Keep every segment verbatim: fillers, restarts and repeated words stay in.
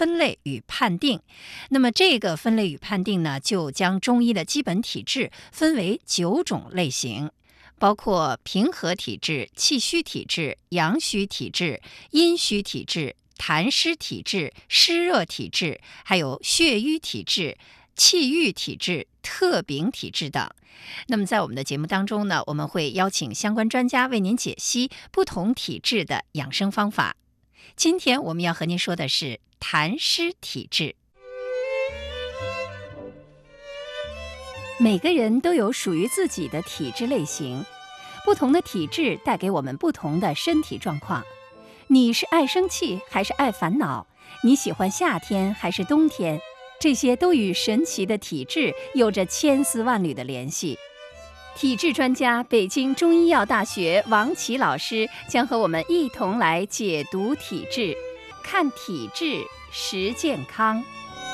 分类与判定。那么这个分类与判定呢，就将中医的基本体质分为九种类型，包括平和体质、气虚体质、阳虚体质、阴虚体质、痰湿体质、湿热体质，还有血瘀体质、气郁体质、特禀体质等。那么在我们的节目当中呢，我们会邀请相关专家为您解析不同体质的养生方法。今天我们要和您说的是痰湿体质。每个人都有属于自己的体质类型，不同的体质带给我们不同的身体状况。你是爱生气还是爱烦恼？你喜欢夏天还是冬天？这些都与神奇的体质有着千丝万缕的联系。体质专家北京中医药大学王琦老师将和我们一同来解读体质，看体质识健康。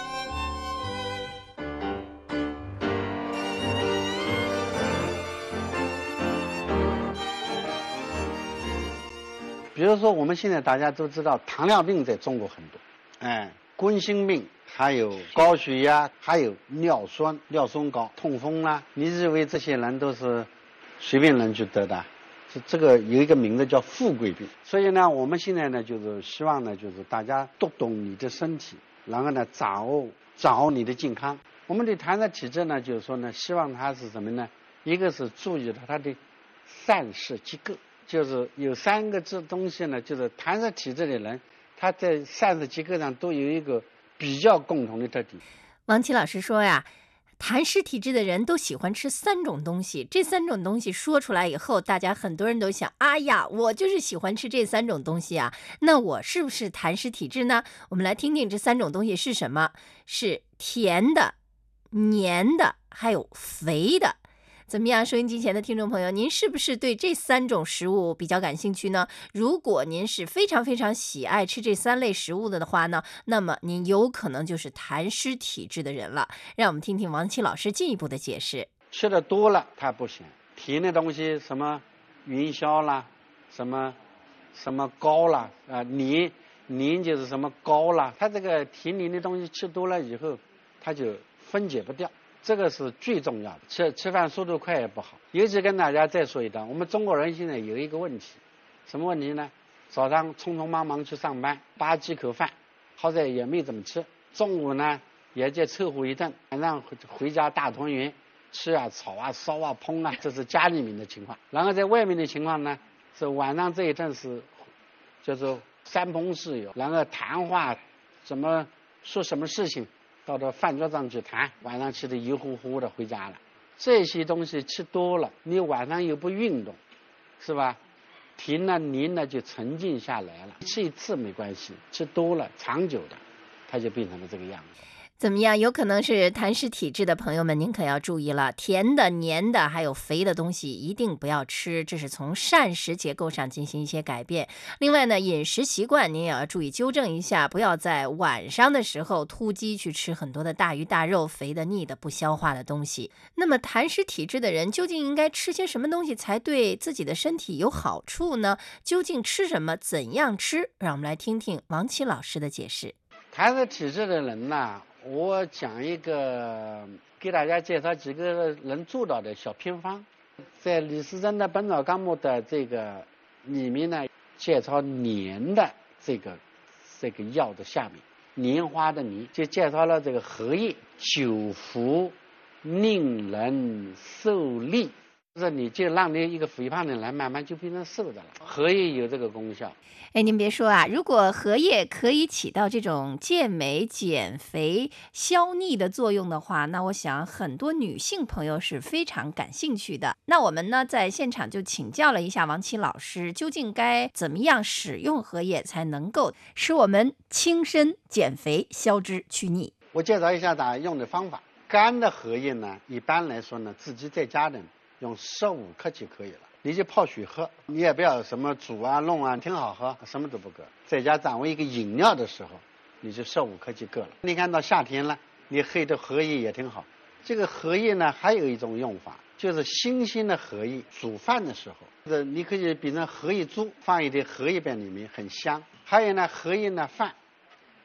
比如说我们现在大家都知道糖尿病在中国很多，哎，冠心病，还有高血压，还有尿酸、尿酸高、痛风啦、啊。你认为这些人都是随便人就得的？这这个有一个名字叫富贵病。所以呢，我们现在呢就是希望呢，就是大家读懂你的身体，然后呢掌握掌握你的健康。我们对痰湿体质呢，就是说呢，希望它是什么呢？一个是注意到它的散失结构。就是有三个这东西呢，就是痰湿体质的人，他在散失结构上都有一个比较共同的特点。 王琦老师说呀，痰湿体质的人都喜欢吃三种东西，这三种东西说出来以后，大家很多人都想，哎呀，我就是喜欢吃这三种东西啊，那我是不是痰湿体质呢？我们来听听这三种东西是什么，是甜的、黏的，还有肥的。怎么样，收音机前的听众朋友，您是不是对这三种食物比较感兴趣呢？如果您是非常非常喜爱吃这三类食物的话呢，那么您有可能就是痰湿体质的人了。让我们听听王琦老师进一步的解释。 吃的多了它不行，甜的东西什么元宵啦，什么什么糕啦，啊、呃、黏黏就是什么糕啦，它这个甜黏的东西吃多了以后，它就分解不掉。这个是最重要的，吃吃饭速度快也不好。尤其跟大家再说一段，我们中国人现在有一个问题，什么问题呢？早上匆匆忙忙去上班，扒几口饭，好在也没怎么吃。中午呢，也就凑合一顿，晚上回家大团圆，吃啊、炒啊、烧啊、烹啊，这是家里面的情况。然后在外面的情况呢，是晚上这一顿是叫做三烹四友，然后谈话，怎么说什么事情。到了饭桌上去谈，晚上吃的油乎乎的回家了。这些东西吃多了，你晚上又不运动，是吧？停了黏了就沉静下来了。吃一次没关系，吃多了长久的，它就变成了这个样子。 怎么样？有可能是痰湿体质的朋友们，您可要注意了，甜的、黏的还有肥的东西一定不要吃，这是从膳食结构上进行一些改变。另外呢，饮食习惯您也要注意纠正一下，不要在晚上的时候突击去吃很多的大鱼大肉、肥的、腻的、不消化的东西。那么痰湿体质的人究竟应该吃些什么东西才对自己的身体有好处呢？究竟吃什么？怎样吃？让我们来听听王琦老师的解释。 痰湿体质的人呢，我讲一个，给大家介绍几个人做到的小偏方。在李时珍的《本草纲目》的这个里面呢，介绍黏的这个这个药的下面，莲花的莲，就介绍了这个荷叶，久服令人受力，就是你就让你一个肥胖的人慢慢就变成瘦的了。荷叶有这个功效。 哎，您别说啊，如果荷叶可以起到这种健美、减肥、消腻的作用的话，那我想很多女性朋友是非常感兴趣的。那我们呢，在现场就请教了一下王琦老师，究竟该怎么样使用荷叶才能够使我们轻身、减肥、消脂、去腻？ 我介绍一下大家用的方法。干的荷叶呢，一般来说呢，自己在家的用十五克就可以了。你就泡水喝，你也不要什么煮啊弄啊，挺好喝，什么都不搁。在家掌握一个饮料的时候，你就十五克就够了。你看到夏天了，你喝的荷叶也挺好。这个荷叶呢，还有一种用法，就是新鲜的荷叶煮饭的时候，这你可以变成荷叶粥，放一点荷叶在里面，很香。还有呢，荷叶呢饭，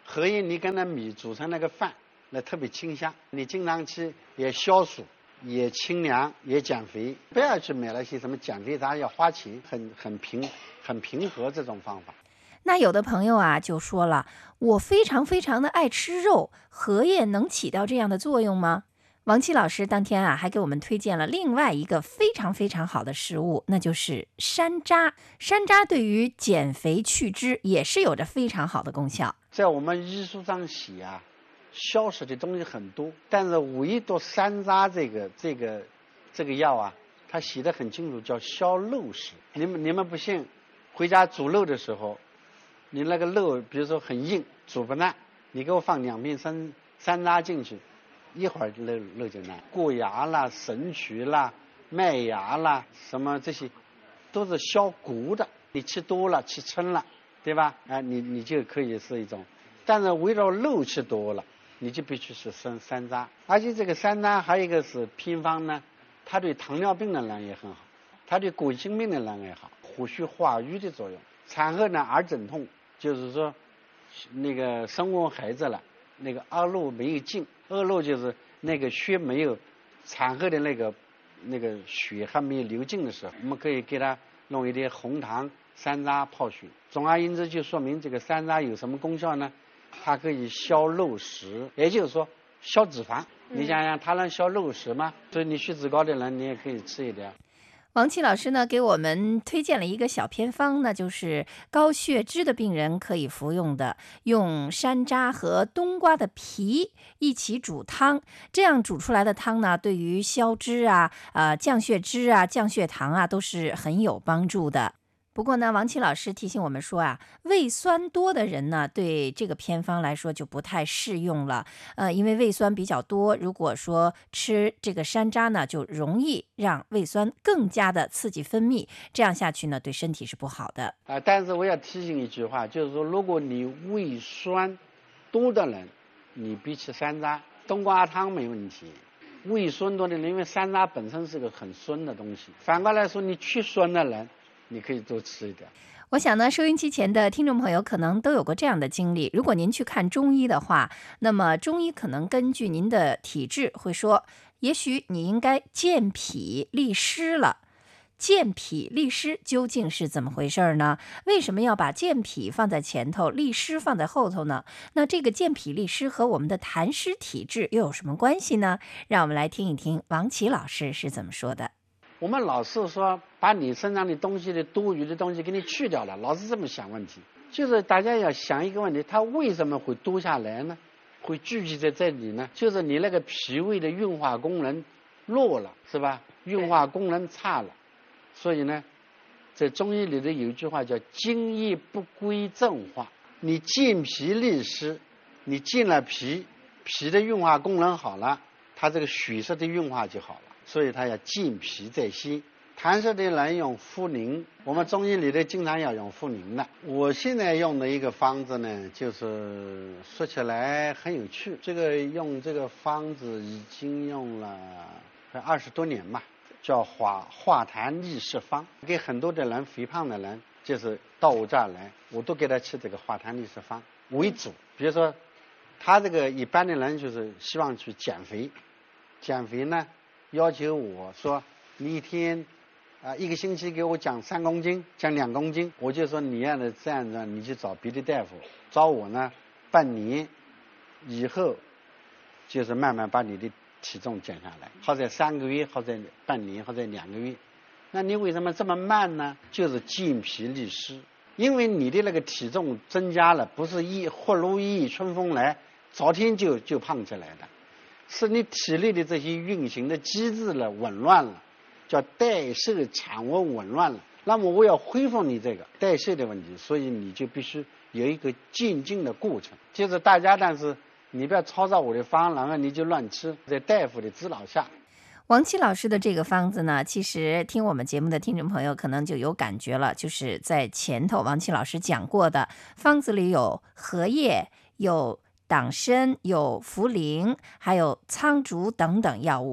荷叶你跟那米煮成那个饭，那特别清香。你经常吃，也消暑，也清凉，也减肥。不要去买那些什么减肥茶要花钱，很很平很平和这种方法。 那有的朋友啊就说了，我非常非常的爱吃肉，荷叶能起到这样的作用吗？王琦老师当天啊还给我们推荐了另外一个非常非常好的食物，那就是山楂。山楂对于减肥去脂也是有着非常好的功效。 在我们医书上写啊，消食的东西很多，但是唯独山楂这个这个这个药啊，它写得很清楚，叫消肉食。你们你们不信，回家煮肉的时候，你那个肉比如说很硬，煮不烂，你给我放两片山山楂进去，一会儿肉肉就烂。过芽啦、神曲啦、麦芽啦，什么这些都是消骨的。你吃多了，吃撑了，对吧？啊，你你就可以是一种。但是围绕肉吃多了，你就必须是山山楂。而且这个山楂还有一个是偏方呢，它对糖尿病的人也很好，它对冠心病的人也好，活血化瘀的作用。产后呢，儿诊痛，就是说那个生完孩子了，那个恶露没有尽，恶露就是那个血没有，产后的那个那个血还没有流尽的时候，我们可以给他弄一点红糖山楂泡血。总而言之，就说明这个山楂有什么功效呢？它可以消肉食，也就是说消脂肪。你想想，它能消肉食吗？所以你血脂高的人，你也可以吃一点。 王琦老师呢给我们推荐了一个小偏方，那就是高血脂的病人可以服用的，用山楂和冬瓜的皮一起煮汤，这样煮出来的汤呢，对于消脂啊、呃降血脂啊、降血糖啊都是很有帮助的。不过呢，王琦老师提醒我们说啊，胃酸多的人呢，对这个偏方来说就不太适用了。呃，因为胃酸比较多，如果说吃这个山楂呢，就容易让胃酸更加的刺激分泌，这样下去呢，对身体是不好的。 啊、呃，但是我要提醒一句话，就是说，如果你胃酸多的人，你比吃山楂、冬瓜汤没问题。胃酸多的人，因为山楂本身是个很酸的东西，反过来说，你去酸的人，你可以多吃一点。 我想呢，收音机前的听众朋友可能都有过这样的经历。如果您去看中医的话，那么中医可能根据您的体质会说，也许你应该健脾利湿了。健脾利湿究竟是怎么回事呢？为什么要把健脾放在前头，利湿放在后头呢？那这个健脾利湿和我们的痰湿体质又有什么关系呢？让我们来听一听王琦老师是怎么说的。 我们老是说把你身上的东西的多余的东西给你去掉了，老是这么想问题。就是大家要想一个问题，它为什么会多下来呢？会聚集在这里呢？就是你那个脾胃的运化功能弱了，是吧？运化功能差了，所以呢，在中医里头有一句话叫津液不归正化。你健脾利湿，你健了脾，脾的运化功能好了，它这个血色的运化就好了。所以它要健脾在先。痰湿的人用茯苓，我们中医里头经常要用茯苓的。我现在用的一个方子呢，就是说起来很有趣。这个用这个方子已经用了快二十多年吧，叫化化痰利湿方。给很多的人肥胖的人，就是到我这儿来，我都给他吃这个化痰利湿方为主。比如说，他这个一般的人就是希望去减肥，减肥呢。要求我说你一天啊、呃、一个星期给我降三公斤，降两公斤，我就说你要的这样子，你去找别的大夫，找我呢半年以后，就是慢慢把你的体重减下来，或者三个月，或者半年，或者两个月。那你为什么这么慢呢？就是健脾利湿，因为你的那个体重增加了，不是一忽如一春风来，昨天就就胖起来的。是你体内的这些运行的机制了紊乱了，叫代谢产物紊乱了。那么我要恢复你这个代谢的问题，所以你就必须有一个渐进的过程。就是大家，但是你不要抄照我的方，然后你就乱吃，在大夫的指导下。 王琦老师的这个方子呢，其实听我们节目的听众朋友可能就有感觉了，就是在前头王琦老师讲过的方子里有荷叶，有党参，有茯苓，还有苍术等等药物。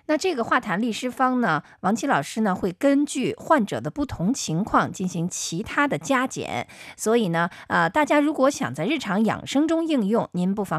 那这个化痰利湿方呢，王琦老师呢会根据患者的不同情况进行其他的加减，所以呢，呃，大家如果想在日常养生中应用，您不妨